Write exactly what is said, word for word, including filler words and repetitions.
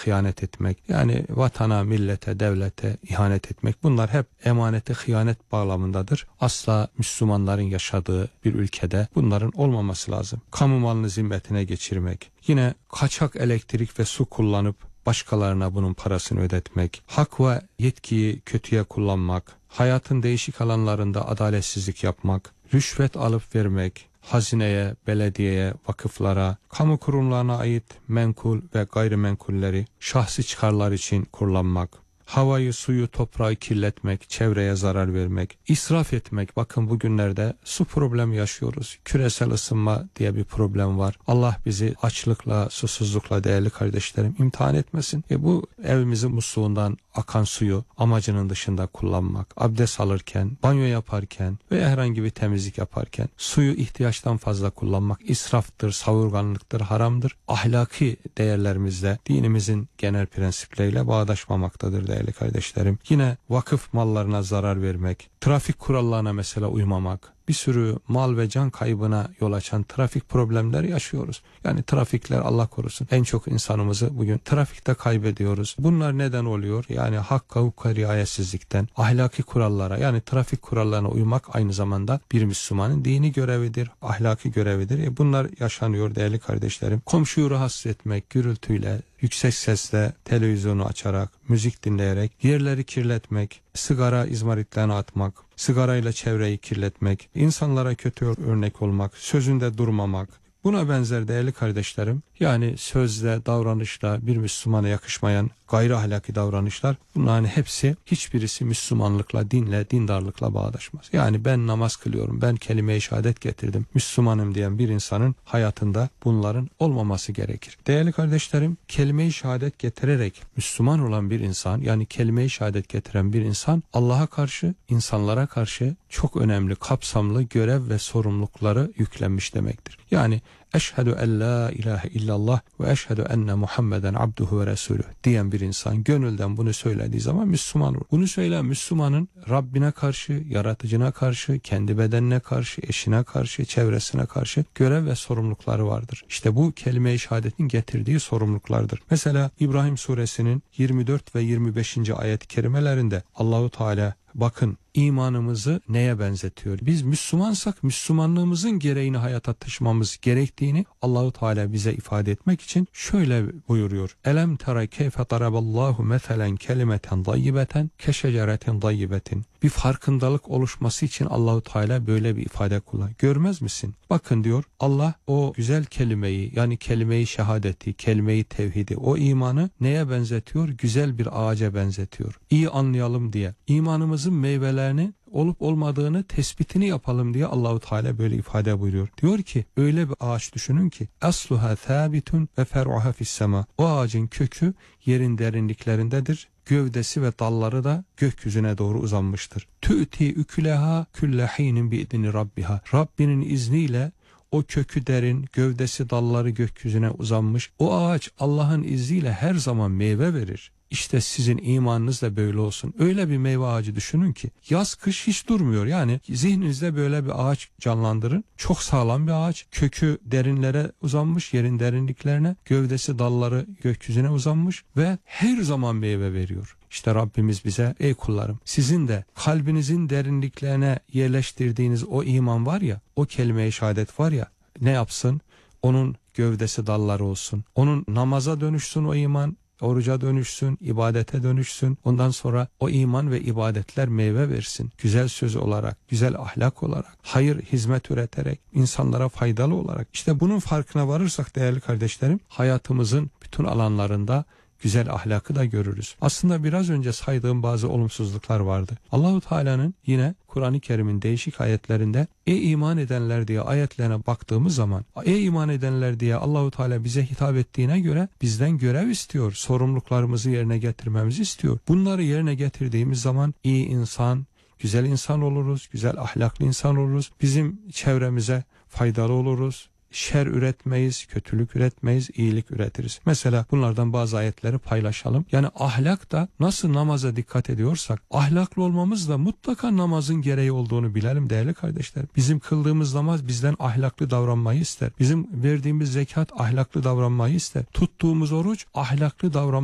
hıyanet etmek, yani vatana, millete, devlete ihanet etmek, bunlar hep emanete hıyanet bağlamındadır. Asla Müslümanların yaşadığı bir ülkede bunların olmaması lazım. Kamu malını zimmetine geçirmek, yine kaçak elektrik ve su kullanıp başkalarına bunun parasını ödetmek, hak ve yetkiyi kötüye kullanmak, hayatın değişik alanlarında adaletsizlik yapmak, rüşvet alıp vermek, hazineye, belediyeye, vakıflara, kamu kurumlarına ait menkul ve gayrimenkulleri şahsi çıkarlar için kullanmak, havayı, suyu, toprağı kirletmek, çevreye zarar vermek, israf etmek. Bakın bugünlerde su problemi yaşıyoruz. Küresel ısınma diye bir problem var. Allah bizi açlıkla, susuzlukla değerli kardeşlerim imtihan etmesin. E bu evimizin musluğundan akan suyu amacının dışında kullanmak, abdest alırken, banyo yaparken veya herhangi bir temizlik yaparken suyu ihtiyaçtan fazla kullanmak israftır, savurganlıktır, haramdır. Ahlaki değerlerimizle, dinimizin genel prensipleriyle bağdaşmamaktadır değerli kardeşlerim. Yine vakıf mallarına zarar vermek, trafik kurallarına mesela uymamak, bir sürü mal ve can kaybına yol açan trafik problemleri yaşıyoruz. Yani trafikler, Allah korusun, en çok insanımızı bugün trafikte kaybediyoruz. Bunlar neden oluyor? Yani hakka hukka riayetsizlikten, ahlaki kurallara, yani trafik kurallarına uymak aynı zamanda bir Müslümanın dini görevidir, ahlaki görevidir. E bunlar yaşanıyor değerli kardeşlerim. Komşuyu rahatsız etmek, gürültüyle, yüksek sesle, televizyonu açarak, müzik dinleyerek, yerleri kirletmek, sigara izmaritlerini atmak, sigarayla çevreyi kirletmek, insanlara kötü örnek olmak, sözünde durmamak, buna benzer değerli kardeşlerim, yani sözle, davranışla bir Müslümana yakışmayan gayri ahlaki davranışlar, bunların hepsi, hiçbirisi Müslümanlıkla, dinle, dindarlıkla bağdaşmaz. Yani ben namaz kılıyorum, ben kelime-i şehadet getirdim, Müslümanım diyen bir insanın hayatında bunların olmaması gerekir. Değerli kardeşlerim, kelime-i şehadet getirerek Müslüman olan bir insan, yani kelime-i şehadet getiren bir insan, Allah'a karşı, insanlara karşı çok önemli, kapsamlı görev ve sorumlulukları yüklenmiş demektir. Yani eşhedü en la ilahe illallah ve eşhedü enne Muhammeden abduhu ve resulüh diyen bir insan gönülden bunu söylediği zaman Müslüman olur. Bunu söyleyen Müslümanın Rabbine karşı, yaratıcına karşı, kendi bedenine karşı, eşine karşı, çevresine karşı görev ve sorumlulukları vardır. İşte bu kelime-i şehadetin getirdiği sorumluluklardır. Mesela İbrahim suresinin yirmi dört ve yirmi beşinci ayet-i kerimelerinde Allahu Teala, bakın imanımızı neye benzetiyor? Biz Müslümansak Müslümanlığımızın gereğini hayata taşımamız gerektiğini Allahu Teala bize ifade etmek için şöyle buyuruyor. Elem tera keyfe daraballahu meselen kelimeten dayyibeten keşeceretin dayyibetin. Bir farkındalık oluşması için Allahu Teala böyle bir ifade kullanıyor. Görmez misin? Bakın diyor, Allah o güzel kelimeyi, yani kelime-i şehadeti, kelime-i tevhidi, o imanı neye benzetiyor? Güzel bir ağaca benzetiyor. İyi anlayalım diye. İmanımızın meyvelerini, olup olmadığını tespitini yapalım diye Allahu Teala böyle ifade buyuruyor. Diyor ki, öyle bir ağaç düşünün ki asluha thabitun ve fer'uha fis-sema. O ağacın kökü yerin derinliklerindedir. Gövdesi ve dalları da gökyüzüne doğru uzanmıştır. Tü'ti üküleha küllehinin bi'idni rabbiha. Rabbinin izniyle o kökü derin, gövdesi, dalları gökyüzüne uzanmış. O ağaç Allah'ın izniyle her zaman meyve verir. İşte sizin imanınız da böyle olsun. Öyle bir meyve ağacı düşünün ki yaz kış hiç durmuyor. Yani zihninizde böyle bir ağaç canlandırın. Çok sağlam bir ağaç. Kökü derinlere uzanmış, yerin derinliklerine. Gövdesi, dalları gökyüzüne uzanmış ve her zaman meyve veriyor. İşte Rabbimiz bize, ey kullarım, sizin de kalbinizin derinliklerine yerleştirdiğiniz o iman var ya, o kelime-i şehadet var ya, ne yapsın? Onun gövdesi, dalları olsun. Onun namaza dönüşsün o iman. Oruca dönüşsün, ibadete dönüşsün. Ondan sonra o iman ve ibadetler meyve versin. Güzel söz olarak, güzel ahlak olarak, hayır, hizmet üreterek, insanlara faydalı olarak. İşte bunun farkına varırsak değerli kardeşlerim, hayatımızın bütün alanlarında güzel ahlakı da görürüz. Aslında biraz önce saydığım bazı olumsuzluklar vardı. Allahu Teala'nın yine Kur'an-ı Kerim'in değişik ayetlerinde ey iman edenler diye ayetlerine baktığımız zaman, ey iman edenler diye Allahu Teala bize hitap ettiğine göre bizden görev istiyor. Sorumluluklarımızı yerine getirmemizi istiyor. Bunları yerine getirdiğimiz zaman iyi insan, güzel insan oluruz, güzel ahlaklı insan oluruz. Bizim çevremize faydalı oluruz. Şer üretmeyiz, kötülük üretmeyiz, iyilik üretiriz. Mesela bunlardan bazı ayetleri paylaşalım. Yani ahlak da nasıl namaza dikkat ediyorsak, ahlaklı olmamız da mutlaka namazın gereği olduğunu bilelim değerli kardeşler. Bizim kıldığımız namaz bizden ahlaklı davranmayı ister. Bizim verdiğimiz zekat ahlaklı davranmayı ister. Tuttuğumuz oruç ahlaklı davranmayı